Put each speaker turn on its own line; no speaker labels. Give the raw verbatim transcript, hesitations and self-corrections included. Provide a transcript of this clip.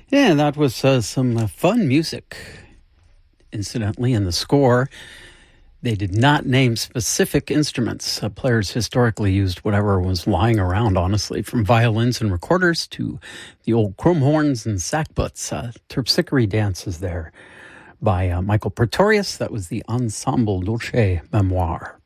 Yeah, that was uh, some uh, fun music. Incidentally, in the score, they did not name specific instruments. Uh, players historically used whatever was lying around, honestly, from violins and recorders to the old chrome horns and sackbuts. Uh, Terpsichore dances there by uh, Michael Pretorius. That was the Ensemble Dulce Memoir.